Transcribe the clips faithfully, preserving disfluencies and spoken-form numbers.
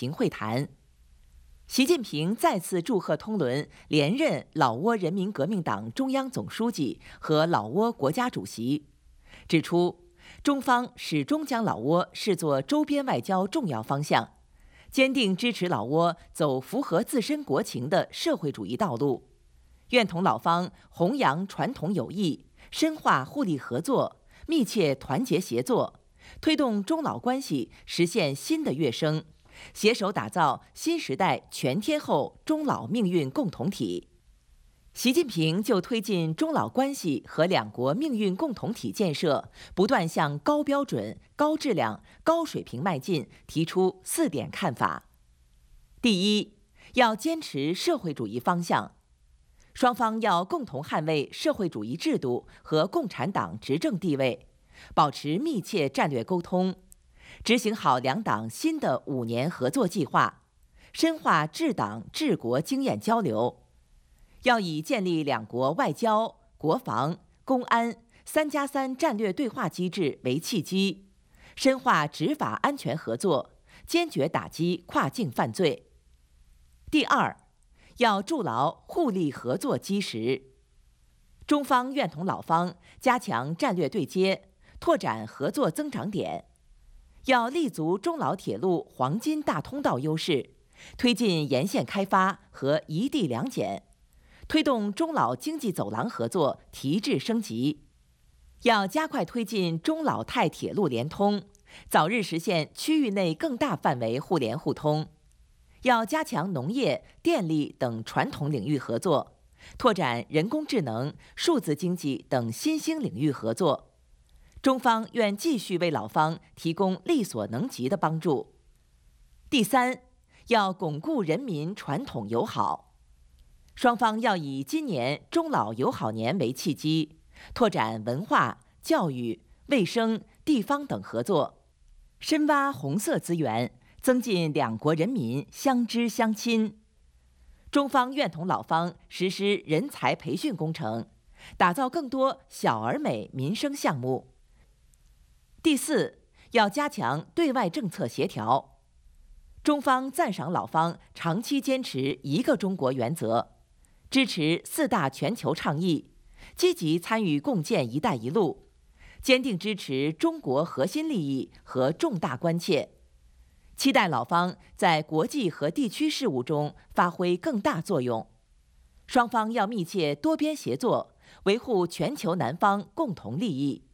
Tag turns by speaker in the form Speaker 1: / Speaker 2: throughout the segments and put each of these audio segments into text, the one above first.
Speaker 1: 行会谈。习近平再次祝贺通伦连任老挝人民革命党中央总书记和老挝国家主席，指出中方始终将老挝视作周边外交重要方向，坚定支持老挝走符合自身国情的社会主义道路，愿同老方弘扬传统友谊，深化互利合作，密切团结协作，推动中老关系实现新的跃升，携手打造新时代全天候中老命运共同体。习近平就推进中老关系和两国命运共同体建设不断向高标准、高质量、高水平迈进，提出四点看法。第一，要坚持社会主义方向，双方要共同捍卫社会主义制度和共产党执政地位，保持密切战略沟通，执行好两党新的五年合作计划，深化治党治国经验交流。要以建立两国外交、国防、公安“三加三”战略对话机制为契机，深化执法安全合作，坚决打击跨境犯罪。第二，要筑牢互利合作基石。中方愿同老方加强战略对接，拓展合作增长点，要立足中老铁路黄金大通道优势，推进沿线开发和一地两检，推动中老经济走廊合作提质升级，要加快推进中老泰铁路联通，早日实现区域内更大范围互联互通。要加强农业、电力等传统领域合作，拓展人工智能、数字经济等新兴领域合作。中方愿继续为老方提供力所能及的帮助。第三，要巩固人民传统友好。双方要以今年中老友好年为契机，拓展文化、教育、卫生、地方等合作，深挖红色资源，增进两国人民相知相亲。中方愿同老方实施人才培训工程，打造更多小而美民生项目。第四，要加强对外政策协调。中方赞赏老方长期坚持一个中国原则，支持四大全球倡议，积极参与共建“一带一路”，坚定支持中国核心利益和重大关切，期待老方在国际和地区事务中发挥更大作用。双方要密切多边协作，维护全球南方共同利益。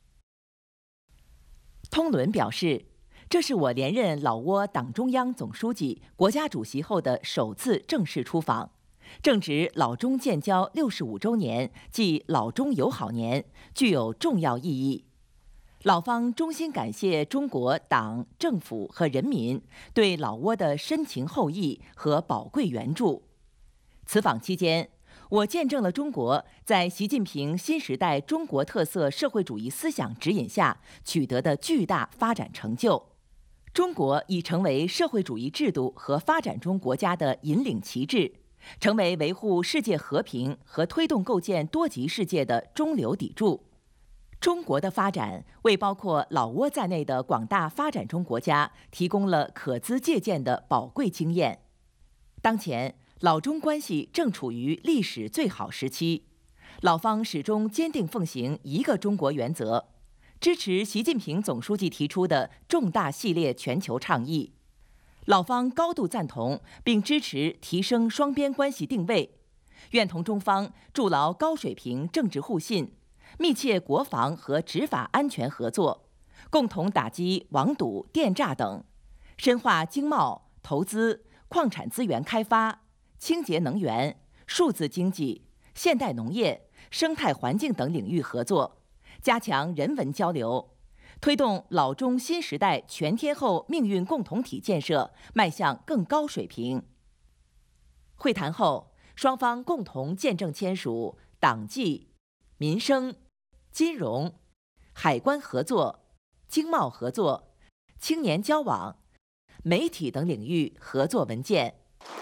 Speaker 1: 通伦表示，这是我连任老挝党中央总书记、国家主席后的首次正式出访，正值老中建交六十五周年暨老中友好年，具有重要意义。老方衷心感谢中国党、政府和人民对老挝的深情厚谊和宝贵援助。此访期间，我见证了中国在习近平新时代中国特色社会主义思想指引下取得的巨大发展成就。中国已成为社会主义制度和发展中国家的引领旗帜，成为维护世界和平和推动构建多极世界的中流砥柱。中国的发展为包括老挝在内的广大发展中国家提供了可资借鉴的宝贵经验。当前，老中关系正处于历史最好时期，老方始终坚定奉行一个中国原则，支持习近平总书记提出的重大系列全球倡议。老方高度赞同并支持提升双边关系定位，愿同中方筑牢高水平政治互信，密切国防和执法安全合作，共同打击网赌、电诈等，深化经贸、投资、矿产资源开发、清洁能源、数字经济、现代农业、生态环境等领域合作，加强人文交流，推动老中新时代全天候命运共同体建设迈向更高水平。会谈后，双方共同见证签署党纪、民生、金融、海关合作、经贸合作、青年交往、媒体等领域合作文件。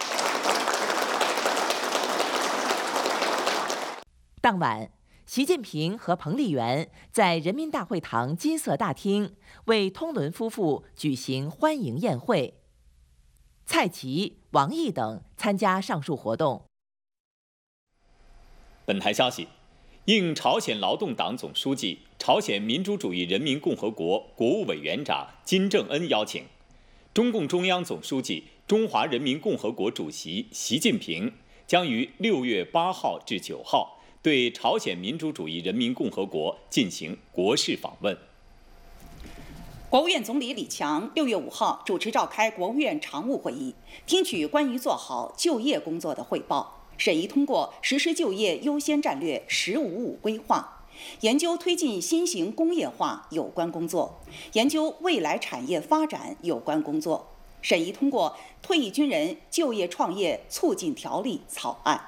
Speaker 1: 当晚，习近平和彭丽媛在人民大会堂金色大厅为通伦夫妇举行欢迎宴会。 蔡奇、王毅等参加上述活动。
Speaker 2: 本台消息，应朝鲜劳动党总书记、朝鲜民主主义人民共和国国务委员长金正恩邀请，中共中央总书记、中华人民共和国主席习近平将于六月八号至九号对朝鲜民主主义人民共和国进行国事访问。
Speaker 3: 国务院总理李强六月五号主持召开国务院常务会议，听取关于做好就业工作的汇报，审议通过实施就业优先战略“十五五”规划，研究推进新型工业化有关工作，研究未来产业发展有关工作，审议通过《退役军人就业创业促进条例》草案。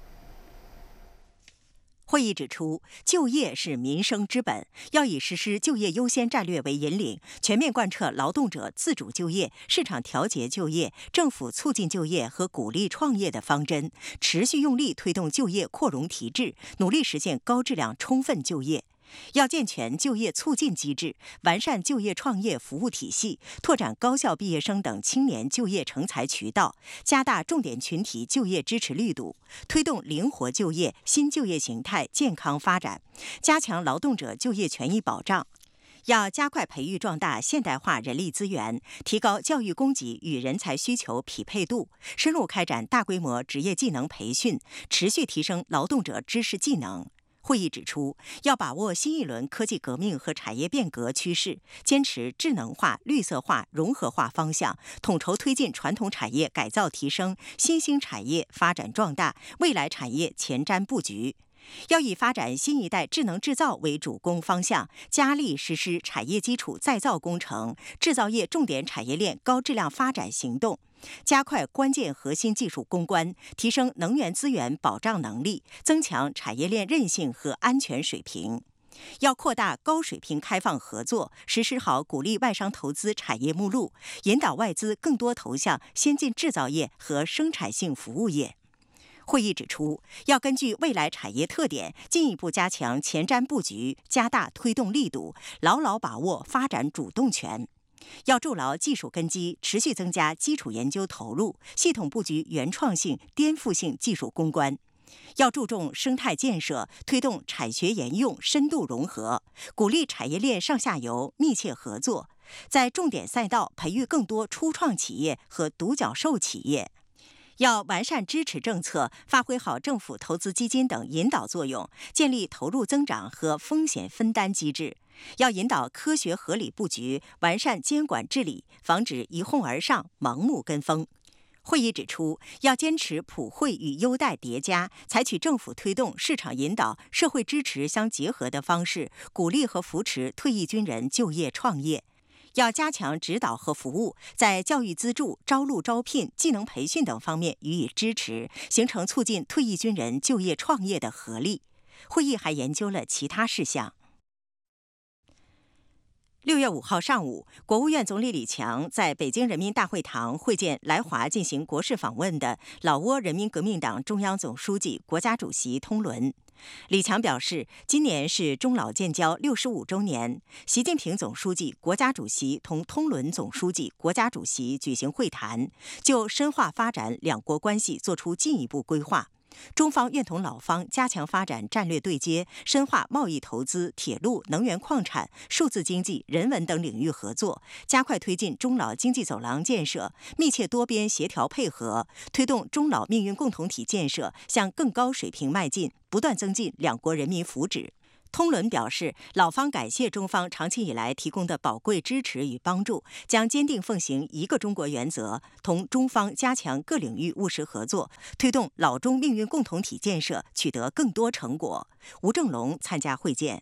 Speaker 4: 会议指出，就业是民生之本，要以实施就业优先战略为引领，全面贯彻劳动者自主就业、市场调节就业、政府促进就业和鼓励创业的方针，持续用力推动就业扩容提质，努力实现高质量充分就业。要健全就业促进机制，完善就业创业服务体系，拓展高校毕业生等青年就业成才渠道，加大重点群体就业支持力度，推动灵活就业、新就业形态健康发展，加强劳动者就业权益保障。要加快培育壮大现代化人力资源，提高教育供给与人才需求匹配度，深入开展大规模职业技能培训，持续提升劳动者知识技能。会议指出，要把握新一轮科技革命和产业变革趋势，坚持智能化、绿色化、融合化方向，统筹推进传统产业改造提升、新兴产业发展壮大、未来产业前瞻布局。要以发展新一代智能制造为主攻方向，加力实施产业基础再造工程、制造业重点产业链高质量发展行动，加快关键核心技术攻关，提升能源资源保障能力，增强产业链韧性和安全水平。要扩大高水平开放合作，实施好鼓励外商投资产业目录，引导外资更多投向先进制造业和生产性服务业。会议指出，要根据未来产业特点，进一步加强前瞻布局，加大推动力度，牢牢把握发展主动权。要筑牢技术根基，持续增加基础研究投入，系统布局原创性、颠覆性技术攻关。要注重生态建设，推动产学研用深度融合，鼓励产业链上下游密切合作，在重点赛道培育更多初创企业和独角兽企业。要完善支持政策，发挥好政府投资基金等引导作用，建立投入增长和风险分担机制。要引导科学合理布局，完善监管治理，防止一哄而上、盲目跟风。会议指出，要坚持普惠与优待叠加，采取政府推动、市场引导、社会支持相结合的方式，鼓励和扶持退役军人就业创业。要加强指导和服务，在教育资助、招录招聘、技能培训等方面予以支持，形成促进退役军人就业创业的合力。会议还研究了其他事项。六月五号上午，国务院总理李强在北京人民大会堂会见来华进行国事访问的老挝人民革命党中央总书记、国家主席通伦。李强表示，今年是中老建交六十五周年，习近平总书记、国家主席同通伦总书记、国家主席举行会谈，就深化发展两国关系作出进一步规划。中方愿同老方加强发展战略对接，深化贸易投资、铁路、能源矿产、数字经济、人文等领域合作，加快推进中老经济走廊建设，密切多边协调配合，推动中老命运共同体建设向更高水平迈进，不断增进两国人民福祉。通伦表示，老方感谢中方长期以来提供的宝贵支持与帮助，将坚定奉行一个中国原则，同中方加强各领域务实合作，推动老中命运共同体建设取得更多成果。吴正龙参加会见。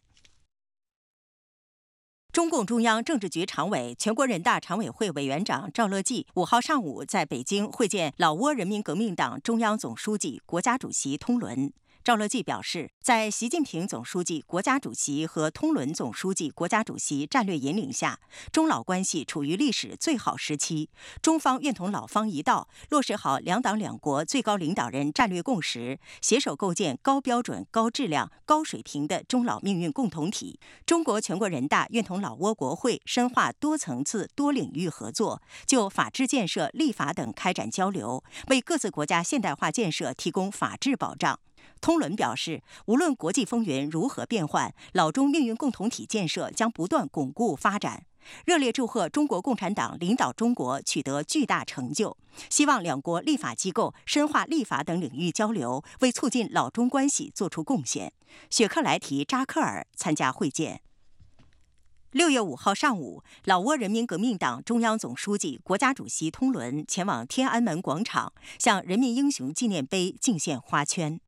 Speaker 4: 中共中央政治局常委、全国人大常委会委员长赵乐际五号上午在北京会见老挝人民革命党中央总书记、国家主席通伦。 赵乐际表示，在习近平总书记、国家主席和通伦总书记、国家主席战略引领下，中老关系处于历史最好时期。中方愿同老方一道，落实好两党两国最高领导人战略共识，携手构建高标准、高质量、高水平的中老命运共同体。中国全国人大愿同老挝国会深化多层次、多领域合作，就法治建设、立法等开展交流，为各自国家现代化建设提供法治保障。通伦表示，无论国际风云如何变幻，老中命运共同体建设将不断巩固发展。热烈祝贺中国共产党领导中国取得巨大成就，希望两国立法机构深化立法等领域交流，为促进老中关系作出贡献。雪克莱提扎克尔参加会见。六月五号上午，老挝人民革命党中央总书记、国家主席通伦前往天安门广场，向人民英雄纪念碑敬献花圈。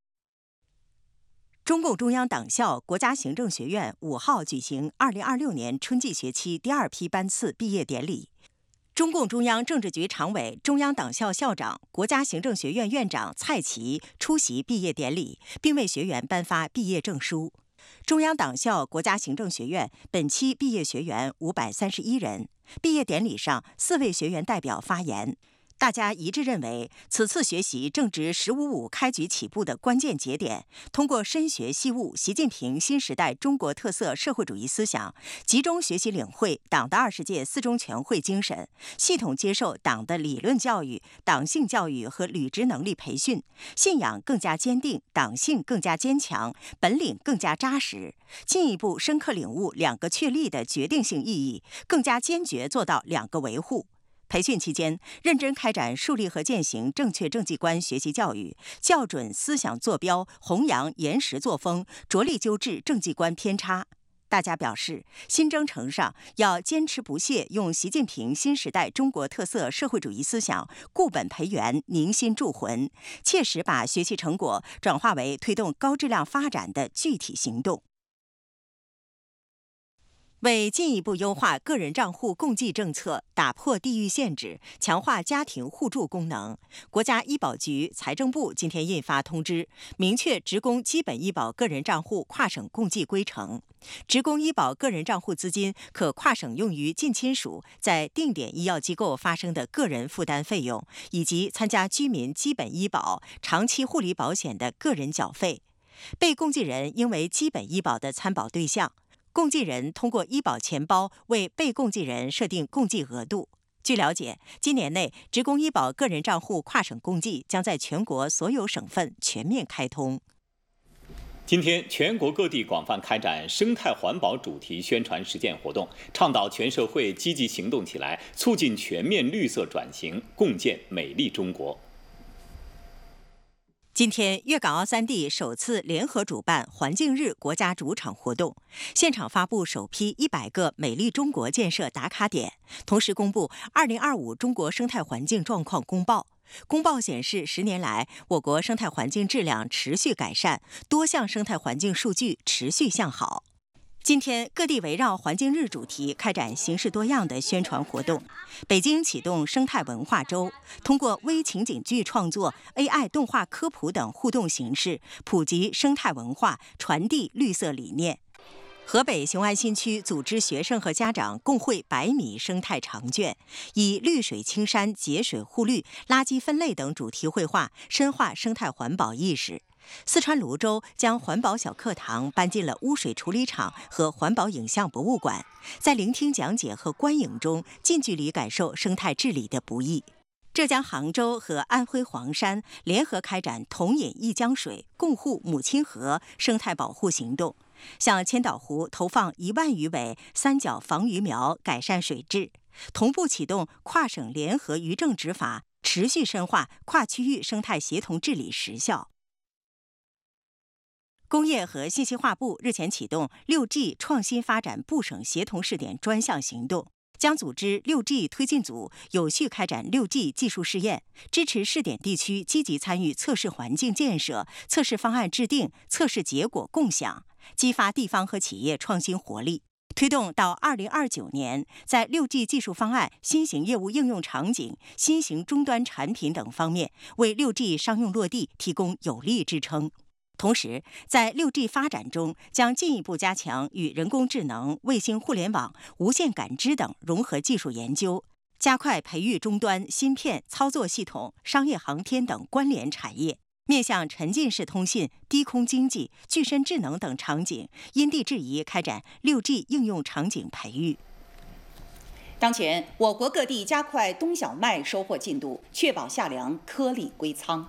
Speaker 4: 中共中央党校国家行政学院五号举行二零二六年春季学期第二批班次毕业典礼。中共中央政治局常委、中央党校校长、国家行政学院院长蔡奇出席毕业典礼，并为学员颁发毕业证书。中央党校国家行政学院本期毕业学员五百三十一人。毕业典礼上，四位学员代表发言。大家一致认为，此次学习正值“十五五”开局起步的关键节点。通过深学细悟习近平新时代中国特色社会主义思想，集中学习领会党的二十届四中全会精神，系统接受党的理论教育、党性教育和履职能力培训，信仰更加坚定，党性更加坚强，本领更加扎实，进一步深刻领悟两个确立的决定性意义，更加坚决做到两个维护。培训期间，认真开展树立和践行正确政绩观学习教育，校准思想坐标，弘扬严实作风，着力纠治政绩观偏差。大家表示，新征程上要坚持不懈用习近平新时代中国特色社会主义思想固本培元、凝心铸魂，切实把学习成果转化为推动高质量发展的具体行动。为进一步优化个人账户共计政策，打破地域限制，强化家庭互助功能，国家医保局、财政部今天印发通知，明确职工基本医保个人账户跨省共计规程。职工医保个人账户资金可跨省用于近亲属在定点医药机构发生的个人负担费用，以及参加居民基本医保、长期护理保险的个人缴费。被共计人应为基本医保的参保对象。共计人通过医保钱包为被共计人设定共计额度。据了解，今年内职工医保个人账户跨省共计将在全国所有省份全面开通。
Speaker 2: 今天，全国各地广泛开展生态环保主题宣传实践活动，倡导全社会积极行动起来，促进全面绿色转型，共建美丽中国。
Speaker 4: 今天，粤港澳三地首次联合主办环境日国家主场活动，现场发布首批一百个美丽中国建设打卡点，同时公布二零二五中国生态环境状况公报。公报显示，十年来，我国生态环境质量持续改善，多项生态环境数据持续向好。今天，各地围绕环境日主题开展形式多样的宣传活动。北京启动生态文化周，通过微情景剧创作、A I 动画科普等互动形式，普及生态文化，传递绿色理念。河北雄安新区组织学生和家长共绘百米生态长卷，以绿水青山、节水护绿、垃圾分类等主题绘画，深化生态环保意识。四川泸州将环保小课堂搬进了污水处理厂和环保影像博物馆，在聆听讲解和观影中，近距离感受生态治理的不易。浙江杭州和安徽黄山联合开展同饮一江水，共护母亲河生态保护行动，向千岛湖投放一万余尾三角防鱼苗，改善水质，同步启动跨省联合渔政执法，持续深化跨区域生态协同治理实效。工业和信息化部日前启动 六 G 创新发展部省协同试点专项行动，将组织 六 G 推进组有序开展 六 G 技术试验，支持试点地区积极参与测试环境建设、测试方案制定、测试结果共享，激发地方和企业创新活力，推动到二零二九年，在 六 G 技术方案、新型业务应用场景、新型终端产品等方面，为 六 G 商用落地提供有力支撑。 同时，在 六 G 发展中，将进一步加强与人工智能、卫星互联网、无线感知等融合技术研究，加快培育终端、芯片、操作系统、商业航天等关联产业，面向沉浸式通信、低空经济、具身智能等场景，因地制宜开展 六 G 应用场景培育。
Speaker 3: 当前，我国各地加快冬小麦收获进度，确保夏粮颗粒归仓。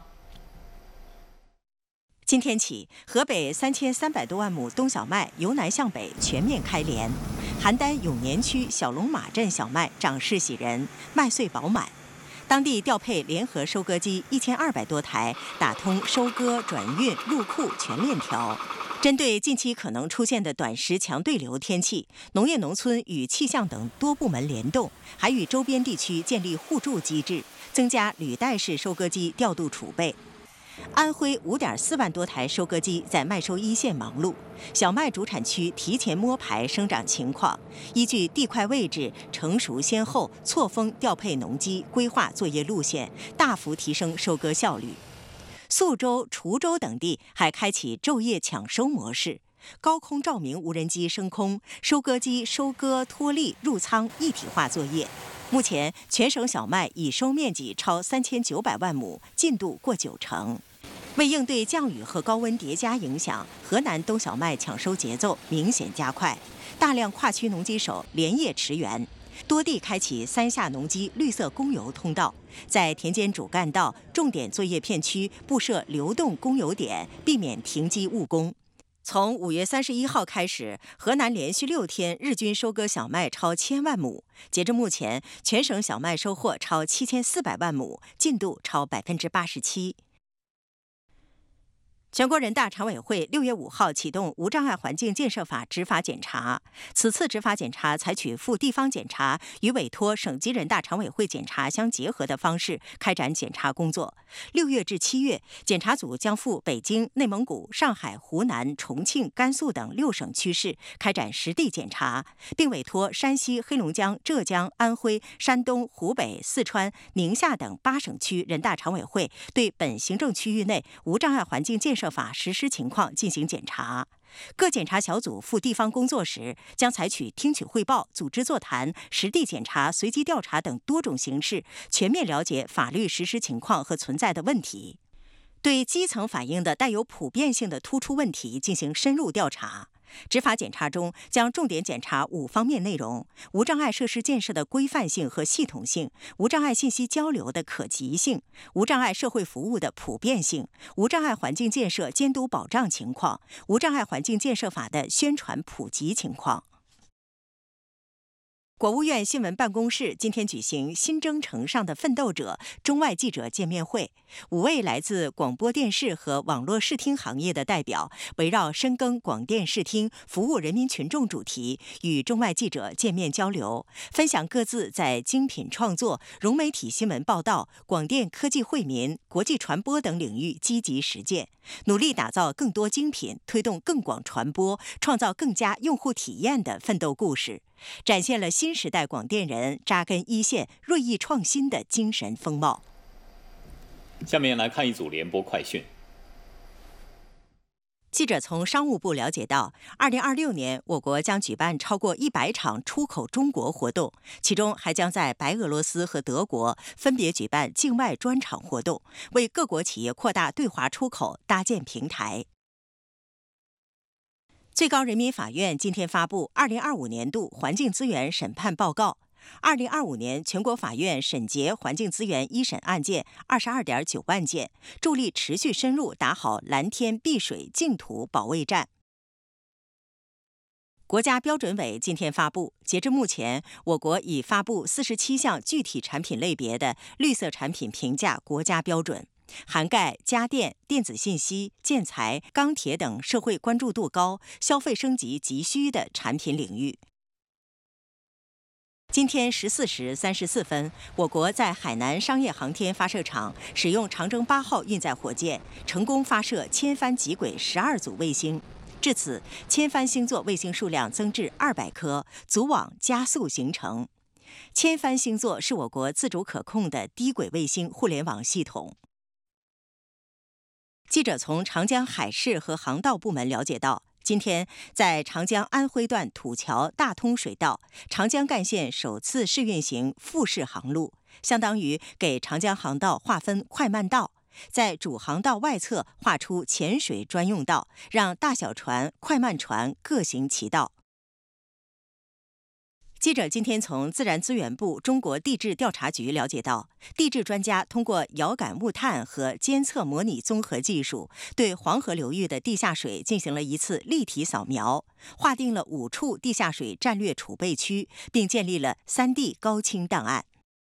Speaker 4: 今天起，河北三千三百多万亩冬小麦由南向北全面开镰。邯郸永年区小龙马镇小麦长势喜人，麦穗饱满。当地调配联合收割机一千二百多台，打通收割、转运、入库全链条。针对近期可能出现的短时强对流天气，农业农村与气象等多部门联动，还与周边地区建立互助机制，增加履带式收割机调度储备。安徽 五点四万多台收割机在麦收一线忙碌，小麦主产区提前摸排生长情况，依据地块位置、成熟先后错峰调配农机，规划作业路线，大幅提升收割效率。宿州、滁州等地还开启昼夜抢收模式，高空照明无人机升空，收割机收割、脱粒、入仓一体化作业。目前，全省小麦已收面积超三千九百万亩，进度过九成。为应对降雨和高温叠加影响，河南冬小麦抢收节奏明显加快，大量跨区农机手连夜驰援，多地开启三下农机绿色供油通道，在田间主干道、重点作业片区布设流动供油点，避免停机误工。从五月三十一号开始，河南连续六天日均收割小麦超千万亩。截至目前，全省小麦收获超七千四百万亩，进度超百分之八十七。全国人大常委会六月五号启动无障碍环境建设法执法检查。此次执法检查采取赴地方检查与委托省级人大常委会检查相结合的方式开展检查工作。六月至七月，检查组将赴北京、内蒙古、上海、湖南、重庆、甘肃等六省区市开展实地检查，并委托山西、黑龙江、浙江、安徽、山东、湖北、四川、宁夏等八省区人大常委会对本行政区域内无障碍环境建设法实施情况进行检查。各检查小组赴地方工作时，将采取听取汇报、组织座谈、实地检查、随机调查等多种形式，全面了解法律实施情况和存在的问题，对基层反映的带有普遍性的突出问题进行深入调查。执法检查中将重点检查五方面内容：无障碍设施建设的规范性和系统性，无障碍信息交流的可及性，无障碍社会服务的普遍性，无障碍环境建设监督保障情况，无障碍环境建设法的宣传普及情况。国务院新闻办公室今天举行新征程上的奋斗者中外记者见面会，五位来自广播电视和网络视听行业的代表围绕深耕广电视听、服务人民群众主题，与中外记者见面交流，分享各自在精品创作、融媒体新闻报道、广电科技惠民、国际传播等领域积极实践，努力打造更多精品，推动更广传播，创造更加用户体验的奋斗故事，展现了新时代广电人扎根一线、锐意创新的精神风貌。
Speaker 2: 下面来看一组联播快讯。
Speaker 4: 记者从商务部了解到，二零二六年我国将举办超过一百场出口中国活动，其中还将在白俄罗斯和德国分别举办境外专场活动，为各国企业扩大对华出口搭建平台。最高人民法院今天发布二零二五年度环境资源审判报告。二零二五年全国法院审结环境资源一审案件二十二点九万件，助力持续深入打好蓝天、碧水、净土保卫战。国家标准委今天发布，截至目前，我国已发布四十七项具体产品类别的绿色产品评价国家标准，涵盖家电、电子信息、建材、钢铁等社会关注度高、消费升级急需的产品领域。今天十四时三十四分，我国在海南商业航天发射场使用长征八号运载火箭，成功发射千帆极轨十二组卫星。至此，千帆星座卫星数量增至二百颗，组网加速形成。千帆星座是我国自主可控的低轨卫星互联网系统。 记者从长江海事和航道部门了解到，今天在长江安徽段土桥大通水道，长江干线首次试运行复式航路，相当于给长江航道划分快慢道，在主航道外侧划出潜水专用道，让大小船、快慢船各行其道。记者今天从自然资源部中国地质调查局了解到，地质专家通过遥感物探和监测模拟综合技术，对黄河流域的地下水进行了一次立体扫描，划定了五处地下水战略储备区，并建立了 三 D 高清档案。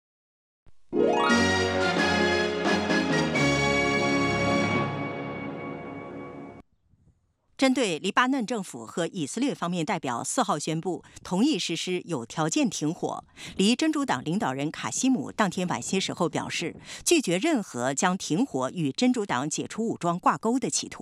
Speaker 4: 针对黎巴嫩政府和以色列方面代表四号宣布同意实施有条件停火，黎真主党领导人卡西姆当天晚些时候表示，拒绝任何将停火与真主党解除武装挂钩的企图。